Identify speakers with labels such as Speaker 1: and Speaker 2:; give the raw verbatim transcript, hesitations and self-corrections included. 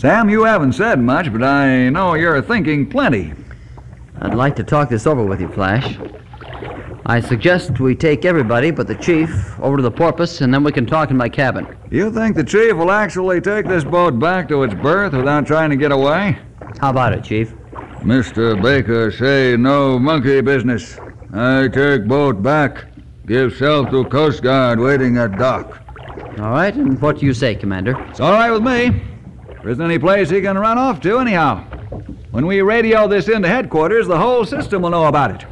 Speaker 1: Sam, you haven't said much, but I know you're thinking plenty.
Speaker 2: I'd like to talk this over with you, Flash. I suggest we take everybody but the chief over to the Porpoise, and then we can talk in my cabin.
Speaker 1: You think the chief will actually take this boat back to its berth without trying to get away?
Speaker 2: How about it, Chief?
Speaker 1: Mister Baker say no monkey business. I take boat back. Give self to Coast Guard waiting at dock.
Speaker 2: All right, and what do you say, Commander?
Speaker 1: It's all right with me. There isn't any place he can run off to anyhow. When we radio this into headquarters, the whole system will know about it.